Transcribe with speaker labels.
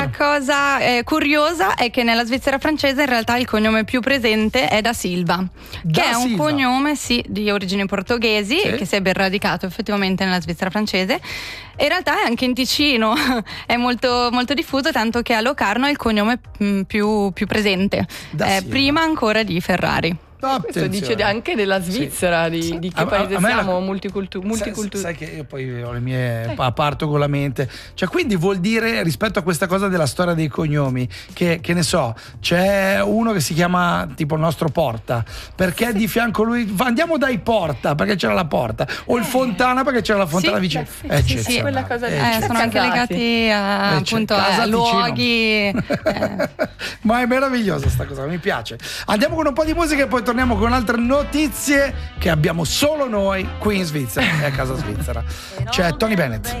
Speaker 1: La cosa curiosa è che nella Svizzera francese in realtà il cognome più presente è da Silva, che è un cognome di origini portoghesi, che si è ben radicato effettivamente nella Svizzera francese. E in realtà anche in Ticino è molto, molto diffuso, tanto che a Locarno è il cognome più presente, prima ancora di Ferrari.
Speaker 2: Questo dice anche della Svizzera, di che paese siamo, multiculturali.
Speaker 3: Sai che io poi ho le mie parto con la mente, cioè quindi vuol dire, rispetto a questa cosa della storia dei cognomi, che ne so, c'è uno che si chiama tipo il nostro Porta, perché di fianco a lui andiamo dai Porta perché c'era la Porta, o il Fontana perché c'era la Fontana vicino.
Speaker 2: Sì, quella cosa
Speaker 1: sono anche legati appunto a luoghi.
Speaker 3: Ma è meravigliosa sta cosa, mi piace. Andiamo con un po' di musica e poi torniamo con altre notizie che abbiamo solo noi qui in Svizzera e a casa svizzera. C'è Tony Bennett.